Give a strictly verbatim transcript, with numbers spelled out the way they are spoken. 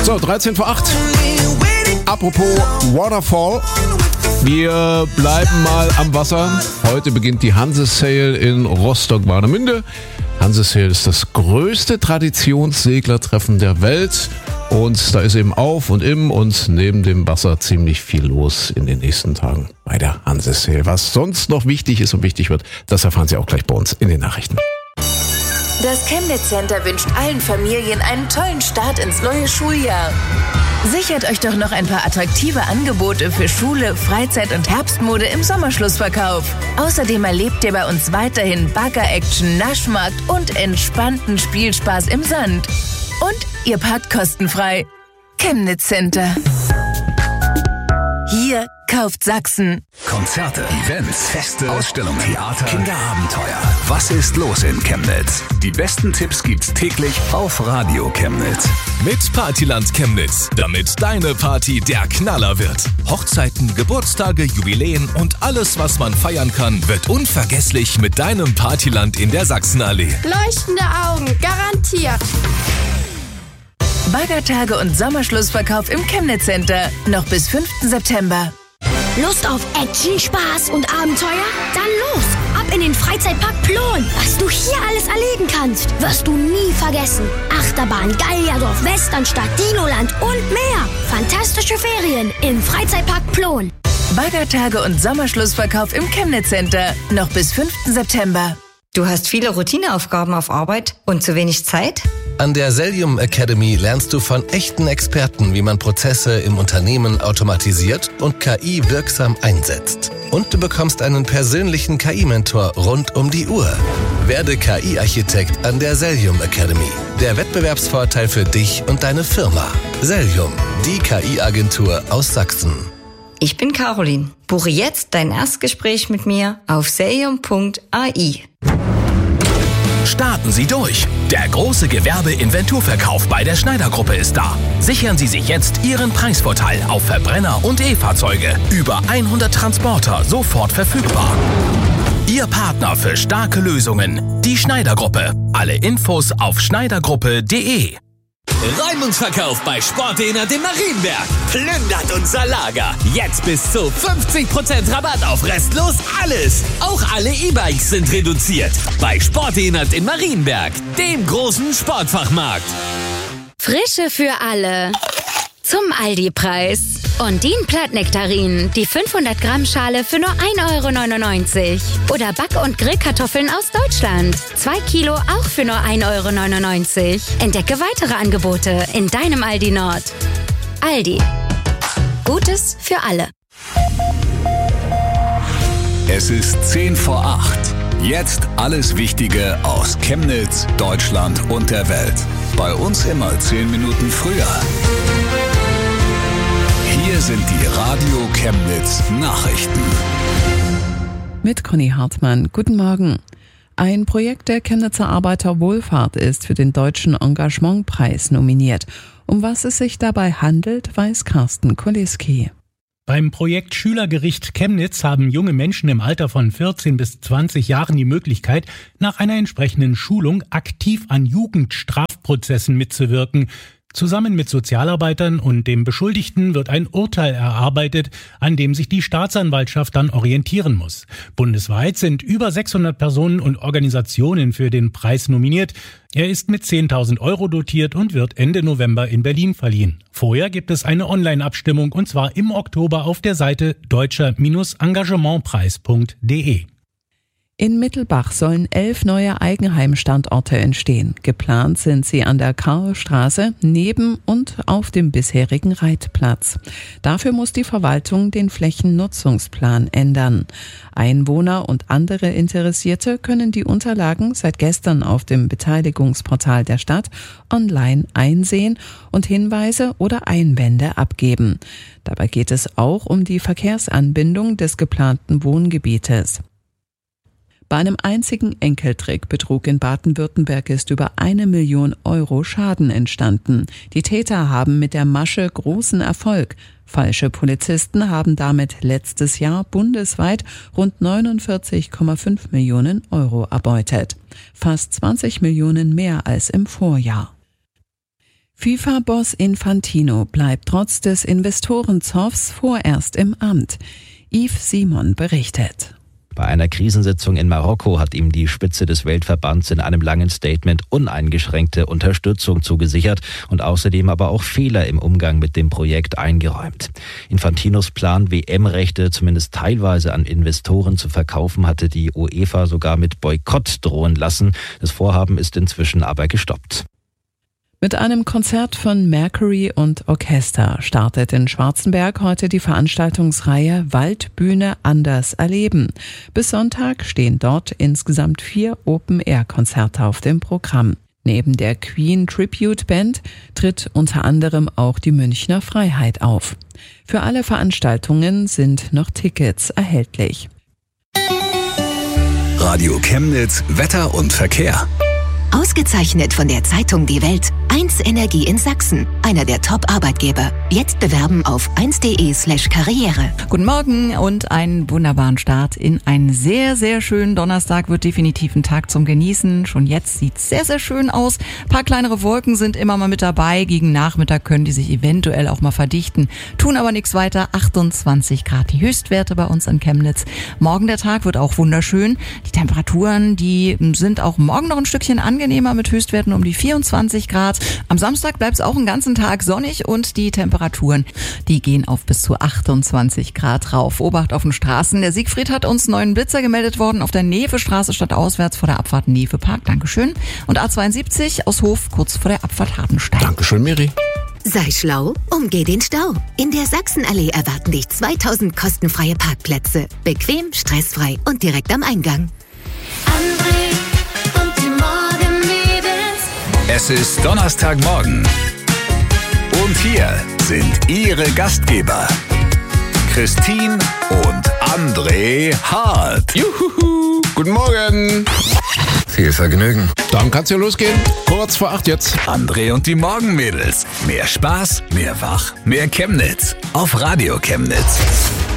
So, dreizehn vor acht. Apropos Waterfall. Wir bleiben mal am Wasser. Heute beginnt die Hanse-Sail in Rostock-Warnemünde. Hanse-Sail ist das größte Traditionsseglertreffen der Welt. Und da ist eben auf und im und neben dem Wasser ziemlich viel los in den nächsten Tagen bei der Hanse-Sail. Was sonst noch wichtig ist und wichtig wird, das erfahren Sie auch gleich bei uns in den Nachrichten. Das Chemnitz Center wünscht allen Familien einen tollen Start ins neue Schuljahr. Sichert euch doch noch ein paar attraktive Angebote für Schule, Freizeit und Herbstmode im Sommerschlussverkauf. Außerdem erlebt ihr bei uns weiterhin Bagger-Action, Naschmarkt und entspannten Spielspaß im Sand. Und ihr parkt kostenfrei. Chemnitz Center. Hier kauft Sachsen. Konzerte, Events, Feste, Ausstellungen, Theater, Kinderabenteuer. Was ist los in Chemnitz? Die besten Tipps gibt's täglich auf Radio Chemnitz. Mit Partyland Chemnitz, damit deine Party der Knaller wird. Hochzeiten, Geburtstage, Jubiläen und alles, was man feiern kann, wird unvergesslich mit deinem Partyland in der Sachsenallee. Leuchtende Augen, garantiert. Baggertage und Sommerschlussverkauf im Chemnitz Center. Noch bis fünften September. Lust auf Action, Spaß und Abenteuer? Dann los! Ab in den Freizeitpark Plon. Was du hier alles erleben kannst, wirst du nie vergessen. Achterbahn, Gallierdorf, Westernstadt, Dinoland und mehr. Fantastische Ferien im Freizeitpark Plon. Baggertage und Sommerschlussverkauf im Chemnitz Center. Noch bis fünften September. Du hast viele Routineaufgaben auf Arbeit und zu wenig Zeit? An der Sellium Academy lernst du von echten Experten, wie man Prozesse im Unternehmen automatisiert und K I wirksam einsetzt. Und du bekommst einen persönlichen K I-Mentor rund um die Uhr. Werde K I-Architekt an der Sellium Academy. Der Wettbewerbsvorteil für dich und deine Firma. Sellium, die K I-Agentur aus Sachsen. Ich bin Caroline. Buche jetzt dein Erstgespräch mit mir auf sellium punkt a i. Starten Sie durch! Der große Gewerbe-Inventurverkauf bei der Schneider-Gruppe ist da. Sichern Sie sich jetzt Ihren Preisvorteil auf Verbrenner und E-Fahrzeuge. Über hundert Transporter sofort verfügbar. Ihr Partner für starke Lösungen. Die Schneider-Gruppe. Alle Infos auf schneidergruppe punkt de. Räumungsverkauf bei Sportdehner in Marienberg. Plündert unser Lager. Jetzt bis zu fünfzig Prozent Rabatt auf restlos alles. Auch alle E-Bikes sind reduziert. Bei Sportdehner in Marienberg, dem großen Sportfachmarkt. Frische für alle. Zum Aldi-Preis. Ondine Plattnektarinen, die fünfhundert Gramm Schale für nur ein Euro neunundneunzig. Oder Back- und Grillkartoffeln aus Deutschland. Zwei Kilo auch für nur ein Euro neunundneunzig. Entdecke weitere Angebote in deinem Aldi Nord. Aldi. Gutes für alle. Es ist zehn vor acht. Jetzt alles Wichtige aus Chemnitz, Deutschland und der Welt. Bei uns immer zehn Minuten früher. Hier sind die Radio Chemnitz Nachrichten. Mit Conny Hartmann. Guten Morgen. Ein Projekt der Chemnitzer Arbeiterwohlfahrt ist für den Deutschen Engagementpreis nominiert. Um was es sich dabei handelt, weiß Carsten Koleski. Beim Projekt Schülergericht Chemnitz haben junge Menschen im Alter von vierzehn bis zwanzig Jahren die Möglichkeit, nach einer entsprechenden Schulung aktiv an Jugendstrafprozessen mitzuwirken. Zusammen mit Sozialarbeitern und dem Beschuldigten wird ein Urteil erarbeitet, an dem sich die Staatsanwaltschaft dann orientieren muss. Bundesweit sind über sechshundert Personen und Organisationen für den Preis nominiert. Er ist mit zehntausend Euro dotiert und wird Ende November in Berlin verliehen. Vorher gibt es eine Online-Abstimmung und zwar im Oktober auf der Seite deutscher Engagementpreis punkt de. In Mittelbach sollen elf neue Eigenheimstandorte entstehen. Geplant sind sie an der Karlstraße, neben und auf dem bisherigen Reitplatz. Dafür muss die Verwaltung den Flächennutzungsplan ändern. Einwohner und andere Interessierte können die Unterlagen seit gestern auf dem Beteiligungsportal der Stadt online einsehen und Hinweise oder Einwände abgeben. Dabei geht es auch um die Verkehrsanbindung des geplanten Wohngebietes. Bei einem einzigen Enkeltrick Betrug in Baden-Württemberg ist über eine Million Euro Schaden entstanden. Die Täter haben mit der Masche großen Erfolg. Falsche Polizisten haben damit letztes Jahr bundesweit rund neunundvierzig Komma fünf Millionen Euro erbeutet. Fast zwanzig Millionen mehr als im Vorjahr. FIFA-Boss Infantino bleibt trotz des Investorenzoffs vorerst im Amt. Yves Simon berichtet. Bei einer Krisensitzung in Marokko hat ihm die Spitze des Weltverbands in einem langen Statement uneingeschränkte Unterstützung zugesichert und außerdem aber auch Fehler im Umgang mit dem Projekt eingeräumt. Infantinos Plan, W M-Rechte zumindest teilweise an Investoren zu verkaufen, hatte die UEFA sogar mit Boykott drohen lassen. Das Vorhaben ist inzwischen aber gestoppt. Mit einem Konzert von Mercury und Orchester startet in Schwarzenberg heute die Veranstaltungsreihe Waldbühne anders erleben. Bis Sonntag stehen dort insgesamt vier Open-Air-Konzerte auf dem Programm. Neben der Queen Tribute Band tritt unter anderem auch die Münchner Freiheit auf. Für alle Veranstaltungen sind noch Tickets erhältlich. Radio Chemnitz, Wetter und Verkehr. Ausgezeichnet von der Zeitung Die Welt. eins Energie in Sachsen. Einer der Top-Arbeitgeber. Jetzt bewerben auf eins punkt de slash karriere. Guten Morgen und einen wunderbaren Start in einen sehr, sehr schönen Donnerstag. Wird definitiv ein Tag zum Genießen. Schon jetzt sieht's sehr, sehr schön aus. Ein paar kleinere Wolken sind immer mal mit dabei. Gegen Nachmittag können die sich eventuell auch mal verdichten. Tun aber nichts weiter. achtundzwanzig Grad die Höchstwerte bei uns in Chemnitz. Morgen der Tag wird auch wunderschön. Die Temperaturen, die sind auch morgen noch ein Stückchen angenehmer mit Höchstwerten um die vierundzwanzig Grad. Am Samstag bleibt es auch einen ganzen Tag sonnig und die Temperaturen, die gehen auf bis zu achtundzwanzig Grad rauf. Obacht auf den Straßen. Der Siegfried hat uns neuen Blitzer gemeldet worden auf der Nevestraße stadtauswärts vor der Abfahrt Nevepark. Dankeschön. Und A zweiundsiebzig aus Hof kurz vor der Abfahrt Hartenstein. Dankeschön, Miri. Sei schlau, umgeh den Stau. In der Sachsenallee erwarten dich zweitausend kostenfreie Parkplätze. Bequem, stressfrei und direkt am Eingang. Es ist Donnerstagmorgen. Und hier sind Ihre Gastgeber. Christine und André Hart. Juhu, guten Morgen. Viel Vergnügen. Dann kann's ja losgehen. Kurz vor acht jetzt. André und die Morgenmädels. Mehr Spaß, mehr Wach, mehr Chemnitz. Auf Radio Chemnitz.